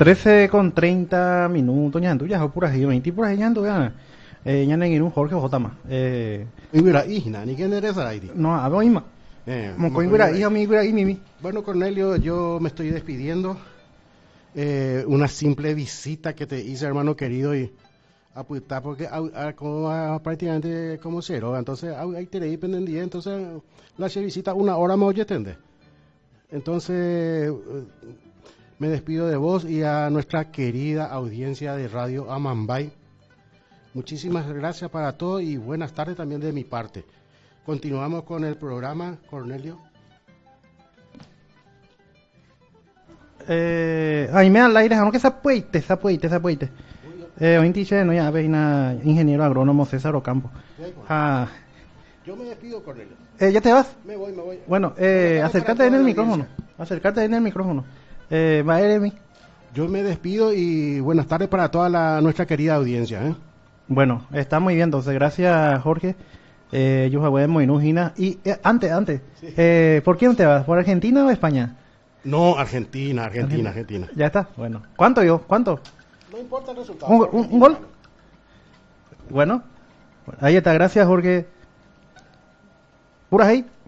13:30 ña tu ya pura hi 20 pura ña tu ya ña ne ngiru Jorge Jotama Ibira Ijna, ni quién eres ahí. no abo ima mo ko ibira hija mi ibira mimi. Bueno, Cornelio, yo me estoy despidiendo. Una simple visita que te hice, hermano querido, y apuntar porque prácticamente como cero. Entonces, ahí te leí pendiente. Entonces, la visita una hora más oye tende. Entonces, me despido de vos y a nuestra querida audiencia de Radio Amambay. Muchísimas gracias para todos y buenas tardes también de mi parte. Continuamos con el programa, Cornelio. Ahí me al aire, aunque se puede. Hoy dice, no ya ves, ingeniero agrónomo César Ocampo. Yo me despido, Cornelio. ¿Ya te vas? Me voy. Bueno, acércate en el micrófono. Va Eremi. Yo me despido y buenas tardes para toda nuestra querida audiencia. Bueno, está muy bien, entonces, gracias Jorge. Yo voy a Moinujina. Y antes, sí. ¿Por quién te vas? ¿Por Argentina o España? No, Argentina. Ya está, bueno. ¿Cuánto? No importa el resultado. ¿Un gol? Bueno, ahí está, gracias Jorge. ¿Puras ahí?